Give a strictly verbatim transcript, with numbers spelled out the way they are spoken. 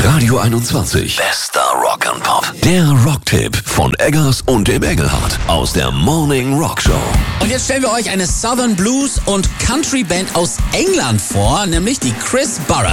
Radio einundzwanzig. Bester Rock'n'Pop. Der Rocktipp von Eggers und dem Engelhardt aus der Morning Rock Show. Und jetzt stellen wir euch eine Southern Blues und Country Band aus England vor, nämlich die Chris Barrett.